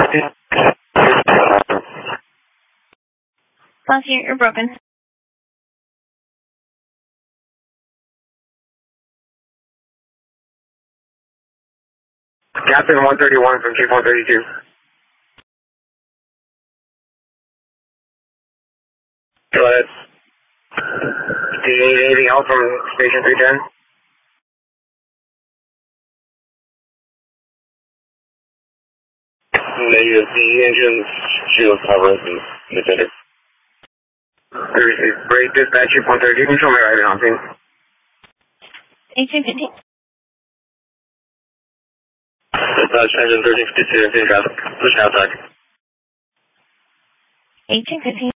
Bossy, you're broken. Captain 131 from Chief 132. Go ahead. Do you need anything else from Station 310? Negative. The engine's shield cover is defender. Great dispatch, Chief 130. You can show me right now, please. 1815. Dispatch engine 1352 in traffic. Push out back. 1815.